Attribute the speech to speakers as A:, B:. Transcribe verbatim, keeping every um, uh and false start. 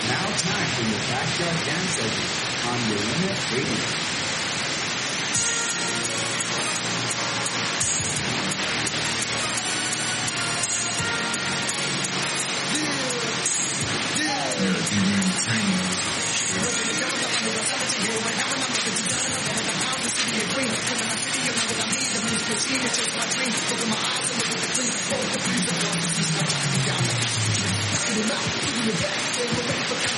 A: Now time for your Backyard Jam segment on Your Limit Radio.
B: Back,